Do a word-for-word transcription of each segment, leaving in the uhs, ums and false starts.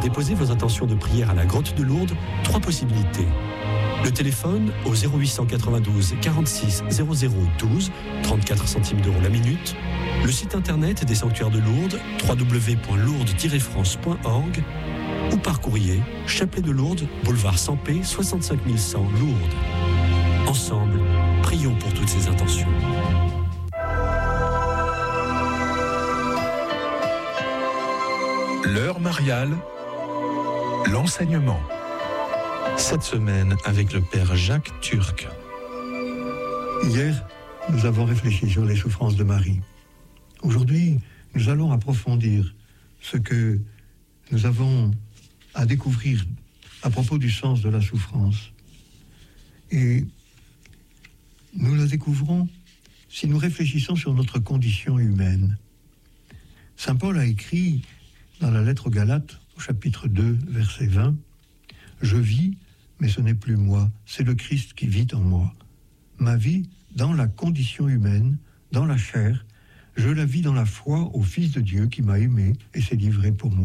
déposer vos intentions de prière à la grotte de Lourdes, trois possibilités. Le téléphone au zéro huit cent quatre-vingt-douze quarante-six zéro zéro douze, trente-quatre centimes d'euros la minute. Le site internet des sanctuaires de Lourdes, w w w point lourdes tiret france point org, ou par courrier, Chapelet de Lourdes, boulevard Sampé, soixante-cinq mille cent, Lourdes. Ensemble, prions pour toutes ces intentions. L'heure mariale, l'enseignement. Cette semaine avec le Père Jacques Turc. Hier, nous avons réfléchi sur les souffrances de Marie. Aujourd'hui, nous allons approfondir ce que nous avons à découvrir à propos du sens de la souffrance. Et nous la découvrons si nous réfléchissons sur notre condition humaine. Saint Paul a écrit dans la lettre aux Galates, au chapitre deux, verset vingt, « Je vis, mais ce n'est plus moi, c'est le Christ qui vit en moi. Ma vie, dans la condition humaine, dans la chair, je la vis dans la foi au Fils de Dieu qui m'a aimé et s'est livré pour moi. »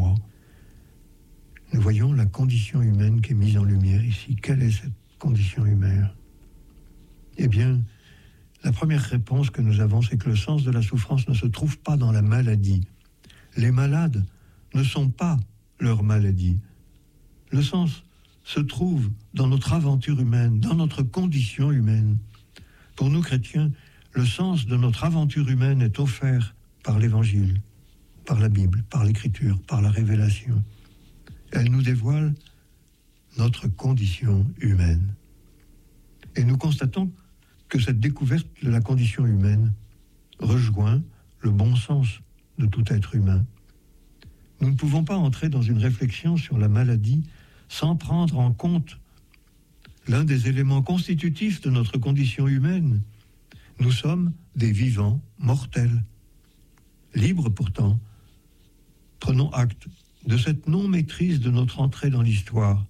Nous voyons la condition humaine qui est mise en lumière ici. Quelle est cette condition humaine ? Eh bien, la première réponse que nous avons, c'est que le sens de la souffrance ne se trouve pas dans la maladie. Les malades ne sont pas leur maladie. Le sens se trouve dans notre aventure humaine, dans notre condition humaine. Pour nous chrétiens, le sens de notre aventure humaine est offert par l'Évangile, par la Bible, par l'Écriture, par la révélation. Elle nous dévoile notre condition humaine. Et nous constatons que cette découverte de la condition humaine rejoint le bon sens de tout être humain. Nous ne pouvons pas entrer dans une réflexion sur la maladie sans prendre en compte l'un des éléments constitutifs de notre condition humaine. Nous sommes des vivants mortels, libres pourtant. Prenons acte de cette non-maîtrise de notre entrée dans l'histoire.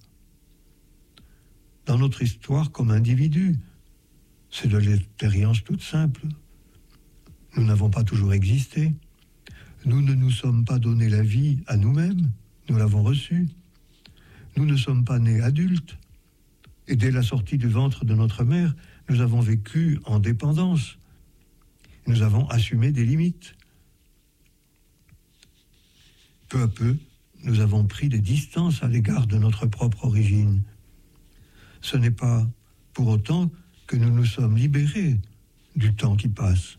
Dans notre histoire comme individu, c'est de l'expérience toute simple. Nous n'avons pas toujours existé. Nous ne nous sommes pas donné la vie à nous-mêmes, nous l'avons reçue. Nous ne sommes pas nés adultes. Et dès la sortie du ventre de notre mère, nous avons vécu en dépendance. Nous avons assumé des limites. Peu à peu, nous avons pris des distances à l'égard de notre propre origine. Ce n'est pas pour autant que nous nous sommes libérés du temps qui passe.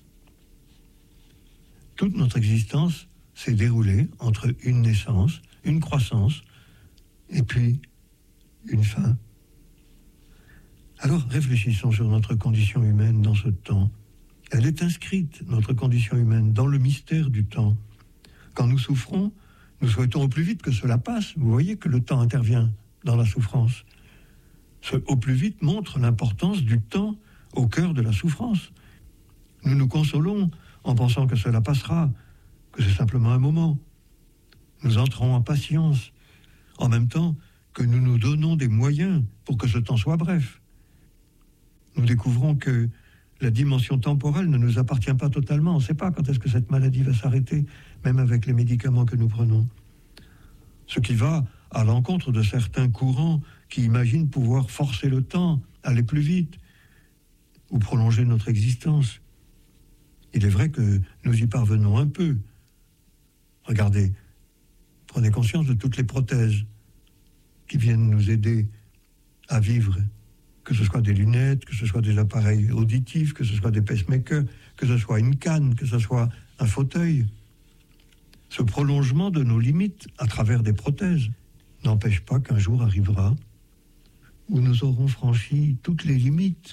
Toute notre existence s'est déroulée entre une naissance, une croissance, et puis une fin. Alors réfléchissons sur notre condition humaine dans ce temps. Elle est inscrite, notre condition humaine, dans le mystère du temps. Quand nous souffrons, nous souhaitons au plus vite que cela passe. Vous voyez que le temps intervient dans la souffrance. Ce au plus vite montre l'importance du temps au cœur de la souffrance. Nous nous consolons en pensant que cela passera, que c'est simplement un moment. Nous entrons en patience, en même temps que nous nous donnons des moyens pour que ce temps soit bref. Nous découvrons que la dimension temporelle ne nous appartient pas totalement. On ne sait pas quand est-ce que cette maladie va s'arrêter, même avec les médicaments que nous prenons. Ce qui va à l'encontre de certains courants qui imaginent pouvoir forcer le temps, aller plus vite, ou prolonger notre existence. Il est vrai que nous y parvenons un peu. Regardez, prenez conscience de toutes les prothèses qui viennent nous aider à vivre, que ce soit des lunettes, que ce soit des appareils auditifs, que ce soit des pacemakers, que ce soit une canne, que ce soit un fauteuil. Ce prolongement de nos limites à travers des prothèses n'empêche pas qu'un jour arrivera où nous aurons franchi toutes les limites.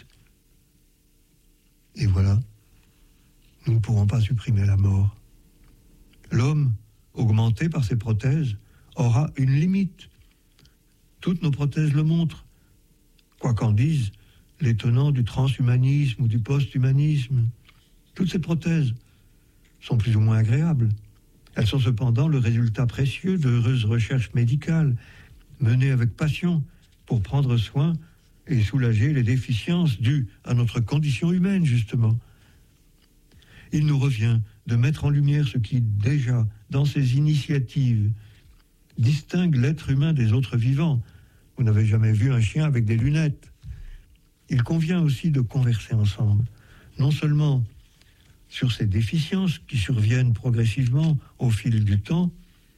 Et voilà, nous ne pourrons pas supprimer la mort. L'homme, augmenté par ses prothèses, aura une limite. Toutes nos prothèses le montrent. Quoi qu'en disent les tenants du transhumanisme ou du post-humanisme, toutes ces prothèses sont plus ou moins agréables. Elles sont cependant le résultat précieux d'heureuses recherches médicales menées avec passion pour prendre soin et soulager les déficiences dues à notre condition humaine, justement. Il nous revient de mettre en lumière ce qui, déjà, dans ces initiatives, distingue l'être humain des autres vivants. Vous n'avez jamais vu un chien avec des lunettes. Il convient aussi de converser ensemble, non seulement sur ces déficiences qui surviennent progressivement au fil du temps,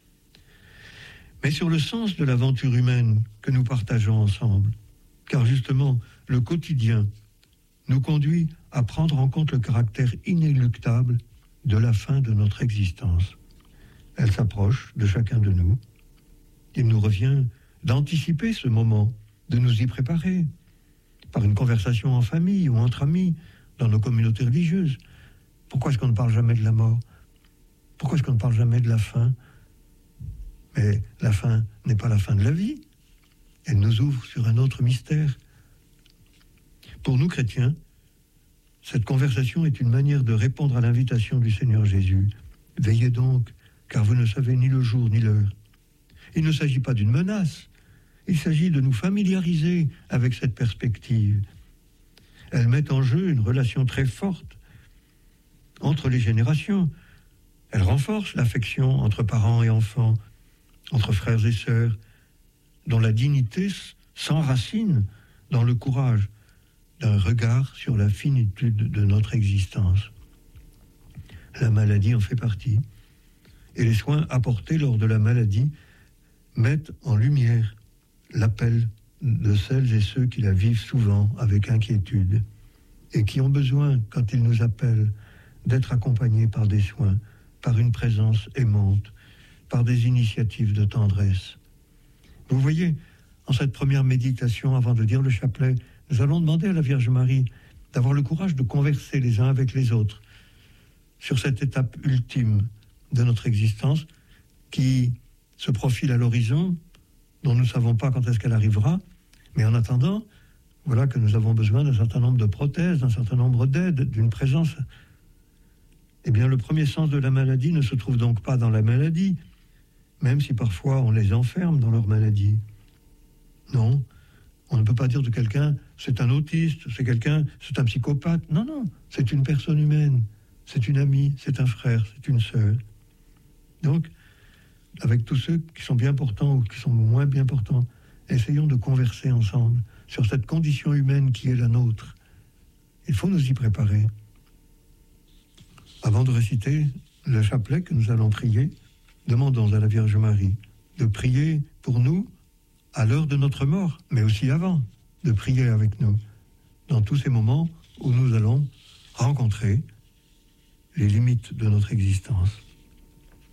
mais sur le sens de l'aventure humaine que nous partageons ensemble. Car justement, le quotidien nous conduit à prendre en compte le caractère inéluctable de la fin de notre existence. Elle s'approche de chacun de nous. Il nous revient d'anticiper ce moment, de nous y préparer, par une conversation en famille ou entre amis, dans nos communautés religieuses. Pourquoi est-ce qu'on ne parle jamais de la mort? Pourquoi est-ce qu'on ne parle jamais de la fin? Mais la fin n'est pas la fin de la vie. Elle nous ouvre sur un autre mystère. Pour nous chrétiens, cette conversation est une manière de répondre à l'invitation du Seigneur Jésus. Veillez donc, car vous ne savez ni le jour ni l'heure. Il ne s'agit pas d'une menace. Il s'agit de nous familiariser avec cette perspective. Elle met en jeu une relation très forte entre les générations. Elle renforce l'affection entre parents et enfants, entre frères et sœurs, dont la dignité s'enracine dans le courage d'un regard sur la finitude de notre existence. La maladie en fait partie, et les soins apportés lors de la maladie mettent en lumière l'appel de celles et ceux qui la vivent souvent avec inquiétude et qui ont besoin, quand ils nous appellent, d'être accompagnés par des soins, par une présence aimante, par des initiatives de tendresse. Vous voyez, en cette première méditation, avant de dire le chapelet, nous allons demander à la Vierge Marie d'avoir le courage de converser les uns avec les autres sur cette étape ultime de notre existence qui se profile à l'horizon, dont nous ne savons pas quand est-ce qu'elle arrivera, mais en attendant, voilà que nous avons besoin d'un certain nombre de prothèses, d'un certain nombre d'aides, d'une présence. Eh bien, le premier sens de la maladie ne se trouve donc pas dans la maladie, même si parfois on les enferme dans leur maladie. Non, on ne peut pas dire de quelqu'un, c'est un autiste, c'est quelqu'un, c'est un psychopathe. Non, non, c'est une personne humaine, c'est une amie, c'est un frère, c'est une sœur. Donc, avec tous ceux qui sont bien portants ou qui sont moins bien portants, essayons de converser ensemble sur cette condition humaine qui est la nôtre. Il faut nous y préparer. Avant de réciter le chapelet que nous allons prier, demandons à la Vierge Marie de prier pour nous à l'heure de notre mort, mais aussi avant, de prier avec nous dans tous ces moments où nous allons rencontrer les limites de notre existence.